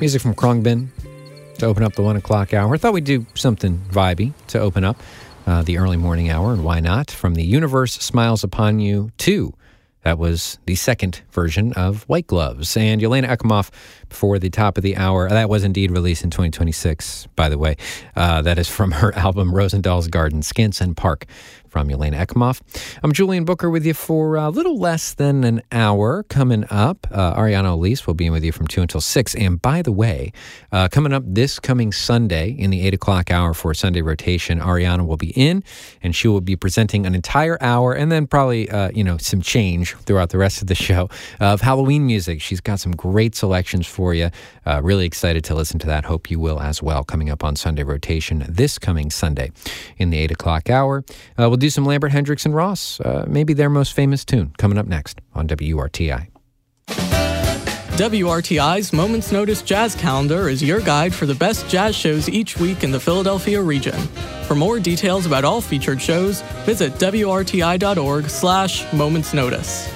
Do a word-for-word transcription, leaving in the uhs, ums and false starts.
Music from Khruangbin to open up the one o'clock hour. I thought we'd do something vibey to open up uh, the early morning hour, and why not? From The Universe Smiles Upon You two. That was the second version of White Gloves. And Yelena Ekimoff for the top of the hour. That was indeed released in twenty twenty-six, by the way. Uh, that is from her album Rosendal's Garden, Skansen Park, from Yelena Ekimoff. I'm Julian Booker with you for a little less than an hour. Coming up, uh, Ariana Elise will be in with you from two until six. And by the way, uh, coming up this coming Sunday in the eight o'clock hour for Sunday Rotation, Ariana will be in, and she will be presenting an entire hour and then probably, uh, you know, some change throughout the rest of the show of Halloween music. She's got some great selections for you. Uh, really excited to listen to that. Hope you will as well. Coming up on Sunday Rotation this coming Sunday in the eight o'clock hour. Uh, we'll do some Lambert, Hendricks, and Ross. Uh, maybe their most famous tune coming up next on W R T I. W R T I's Moments Notice Jazz Calendar is your guide for the best jazz shows each week in the Philadelphia region. For more details about all featured shows, visit W R T I dot org slash Moments Notice.